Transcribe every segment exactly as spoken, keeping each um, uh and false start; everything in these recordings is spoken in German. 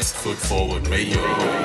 Best Foot Forward Radio.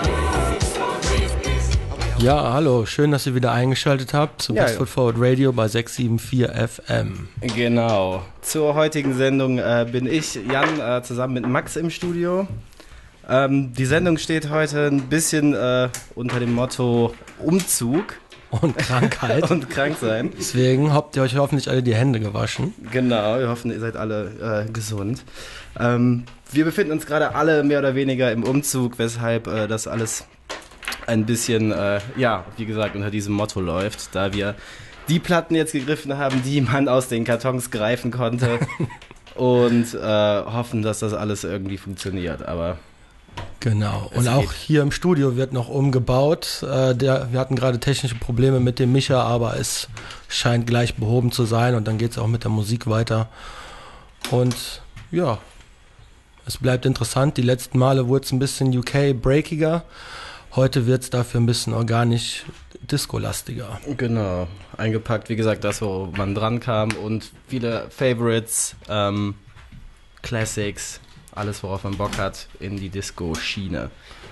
Ja, hallo, schön, dass ihr wieder eingeschaltet habt zu Ja, Best ja. Foot Forward Radio bei sechs sieben vier F M. Genau. Zur heutigen Sendung äh, bin ich, Jan, äh, zusammen mit Max im Studio. Ähm, die Sendung steht heute ein bisschen äh, unter dem Motto Umzug Und Krankheit. und krank sein. Deswegen habt ihr euch hoffentlich alle die Hände gewaschen. Genau, wir hoffen, ihr seid alle äh, gesund. Ähm, wir befinden uns gerade alle mehr oder weniger im Umzug, weshalb äh, das alles ein bisschen, äh, ja, wie gesagt, unter diesem Motto läuft, da wir die Platten jetzt gegriffen haben, die man aus den Kartons greifen konnte und äh, hoffen, dass das alles irgendwie funktioniert, aber... Genau. Es Und auch geht. hier im Studio wird noch umgebaut. Äh, der, wir hatten gerade technische Probleme mit dem Micha, aber es scheint gleich behoben zu sein und dann geht es auch mit der Musik weiter. Und ja, es bleibt interessant. Die letzten Male wurde es ein bisschen U K-breakiger. Heute wird es dafür ein bisschen organisch disco-lastiger. Genau, eingepackt, wie gesagt, das, wo man dran kam und viele Favorites, ähm, Classics, alles, worauf man Bock hat, in die Disco-Schiene.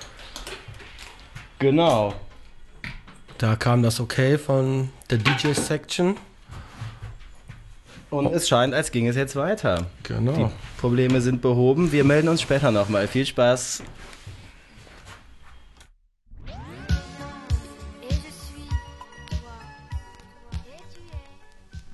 Genau. Da kam das Okay von der D J-Section. Und es scheint, als ging es jetzt weiter. Genau. Die Probleme sind behoben. Wir melden uns später nochmal. Viel Spaß